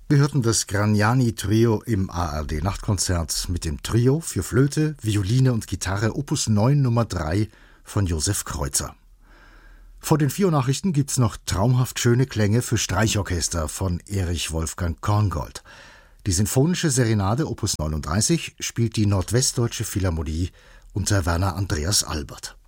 Wir hörten das Gragnani-Trio im ARD-Nachtkonzert mit dem Trio für Flöte, Violine und Gitarre Opus 9 Nummer 3 von Josef Kreuzer. Vor den 4 Nachrichten gibt's noch traumhaft schöne Klänge für Streichorchester von Erich Wolfgang Korngold. Die Sinfonische Serenade Opus 39 spielt die Nordwestdeutsche Philharmonie unter Werner Andreas Albert.